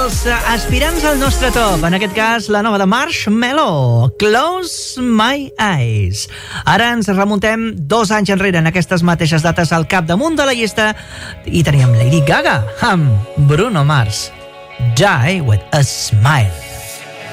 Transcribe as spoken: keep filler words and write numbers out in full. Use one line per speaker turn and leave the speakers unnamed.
dels aspirants al nostre top. En aquest cas, la nova de Marshmello, Close My Eyes. Ara ens remuntem dos anys enrere en aquestes mateixes dates al capdamunt de la llista i teníem Lady Gaga amb Bruno Mars, Die With A Smile.